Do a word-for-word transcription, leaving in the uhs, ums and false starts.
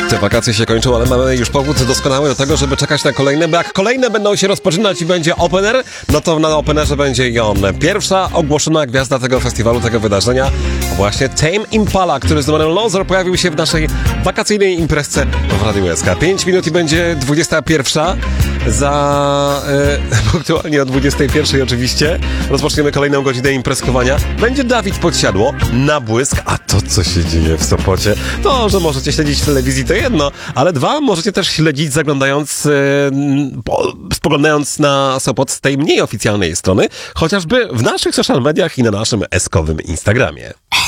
Te wakacje się kończą, ale mamy już powód doskonały do tego, żeby czekać na kolejne, bo jak kolejne będą się rozpoczynać i będzie opener, no to na openerze będzie i on. Pierwsza ogłoszona gwiazda tego festiwalu, tego wydarzenia, właśnie Tame Impala, który z numerem Loser pojawił się w naszej wakacyjnej imprezce w Radiu S K. pięć minut i będzie dwudziesta pierwsza. Za e, punktualnie o dwudziestej pierwszej oczywiście rozpoczniemy kolejną godzinę imprezkowania. Będzie Dawid Podsiadło, na błysk, a to co się dzieje w Sopocie, to, że możecie śledzić w telewizji to jedno, ale dwa, możecie też śledzić zaglądając, e, po, spoglądając na Sopot z tej mniej oficjalnej strony, chociażby w naszych social mediach i na naszym eskowym Instagramie.